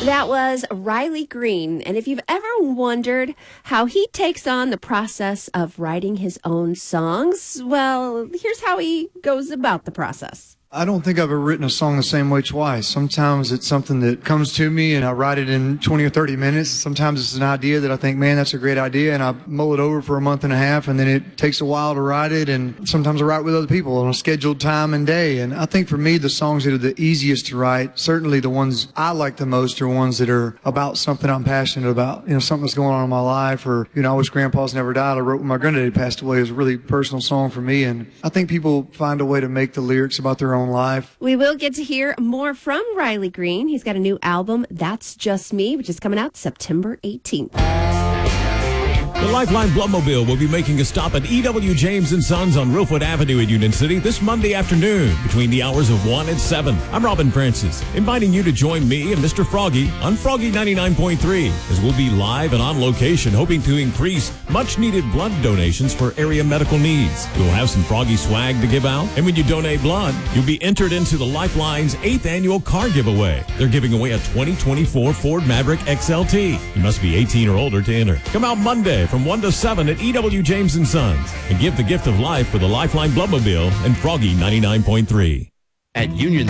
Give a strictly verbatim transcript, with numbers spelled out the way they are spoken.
That was Riley Green. And if you've ever wondered how he takes on the process of writing his own songs, well, here's how he goes about the process. I don't think I've ever written a song the same way twice. Sometimes it's something that comes to me and I write it in twenty or thirty minutes. Sometimes it's an idea that I think, man, that's a great idea, and I mull it over for a month and a half, and then it takes a while to write it, and sometimes I write with other people on a scheduled time and day. And I think for me, the songs that are the easiest to write, certainly the ones I like the most, are ones that are about something I'm passionate about. You know, something that's going on in my life, or, you know, I Wish Grandpa's Never Died. I wrote when my granddaddy passed away. It was a really personal song for me, and I think people find a way to make the lyrics about their own life. We will get to hear more from Riley Green. He's got a new album, That's Just Me, which is coming out September eighteenth. The Lifeline Bloodmobile will be making a stop at E W. James and Sons on Rosewood Avenue in Union City this Monday afternoon between the hours of one and seven. I'm Robin Francis, inviting you to join me and Mister Froggy on Froggy ninety-nine point three, as we'll be live and on location, hoping to increase much-needed blood donations for area medical needs. We'll have some Froggy swag to give out, and when you donate blood, you'll be entered into the Lifeline's eighth annual car giveaway. They're giving away a twenty twenty-four Ford Maverick X L T. You must be eighteen or older to enter. Come out Monday from one to seven at E W. James and Sons and give the gift of life for the Lifeline Bloodmobile and Froggy ninety-nine point three. At Union